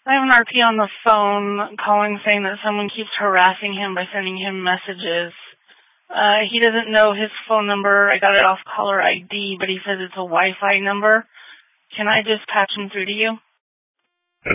I have an RP on the phone calling saying that someone keeps harassing him by sending him messages. He doesn't know his phone number. I got it off caller ID, but he says it's a Wi-Fi number. Can I just patch him through to you?